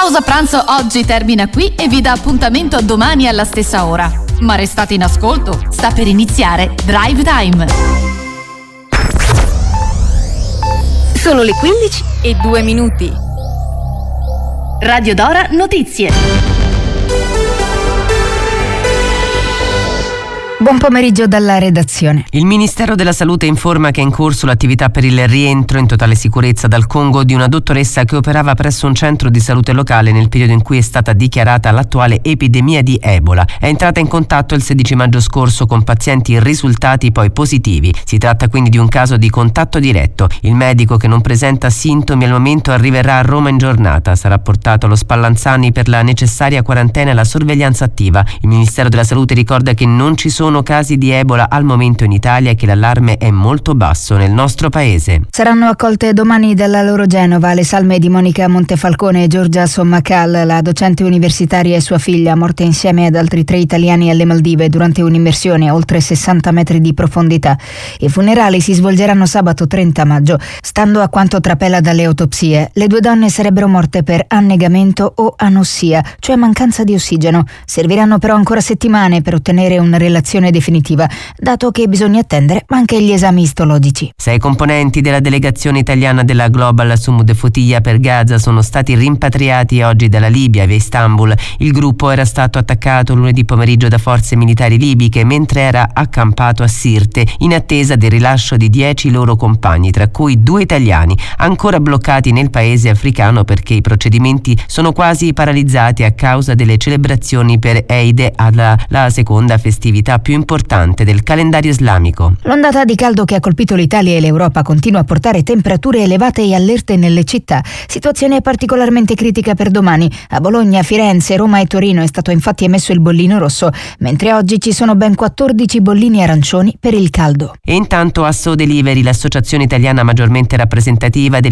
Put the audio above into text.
Pausa pranzo oggi termina qui e vi dà appuntamento a domani alla stessa ora. Ma restate in ascolto, sta per iniziare Drive Time. Sono le 15:02. Radio Dora Notizie. Buon pomeriggio dalla redazione. Il Ministero della Salute informa che è in corso l'attività per il rientro in totale sicurezza dal Congo di una dottoressa che operava presso un centro di salute locale nel periodo in cui è stata dichiarata l'attuale epidemia di Ebola. È entrata in contatto il 16 maggio scorso con pazienti risultati poi positivi. Si tratta quindi di un caso di contatto diretto. Il medico, che non presenta sintomi al momento, arriverà a Roma in giornata. Sarà portato allo Spallanzani per la necessaria quarantena e la sorveglianza attiva. Il Ministero della Salute ricorda che non ci sono casi di Ebola al momento in Italia e che l'allarme è molto basso nel nostro paese. Saranno accolte domani dalla loro Genova le salme di Monica Montefalcone e Giorgia Sommacal, la docente universitaria, e sua figlia, morte insieme ad altri 3 italiani alle Maldive durante un'immersione a oltre 60 metri di profondità. I funerali si svolgeranno sabato 30 maggio. Stando a quanto trapela dalle autopsie, le 2 donne sarebbero morte per annegamento o anossia, cioè mancanza di ossigeno. Serviranno però ancora settimane per ottenere una relazione definitiva, dato che bisogna attendere anche gli esami istologici. 6 componenti della delegazione italiana della Global Sumud Fotilla per Gaza sono stati rimpatriati oggi dalla Libia via Istanbul. Il gruppo era stato attaccato lunedì pomeriggio da forze militari libiche mentre era accampato a Sirte in attesa del rilascio di 10 loro compagni, tra cui 2 italiani, ancora bloccati nel paese africano perché i procedimenti sono quasi paralizzati a causa delle celebrazioni per Eid al-Adha, la seconda festività più importante del calendario islamico. L'ondata di caldo che ha colpito l'Italia e l'Europa continua a portare temperature elevate e allerte nelle città. Situazione particolarmente critica per domani. A Bologna, Firenze, Roma e Torino è stato infatti emesso il bollino rosso, mentre oggi ci sono ben 14 bollini arancioni per il caldo. E intanto a So Delivery, l'associazione italiana maggiormente rappresentativa